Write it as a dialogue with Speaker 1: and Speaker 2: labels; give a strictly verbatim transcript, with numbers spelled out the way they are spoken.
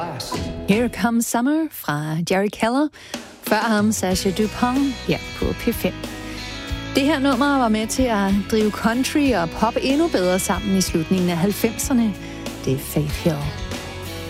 Speaker 1: last.
Speaker 2: Here Comes Summer fra Jerry Keller. Før ham Sasha Dupont her på P fem. Det her nummer var med til at drive country og pop endnu bedre sammen i slutningen af halvfemserne. Det er Faith Hill.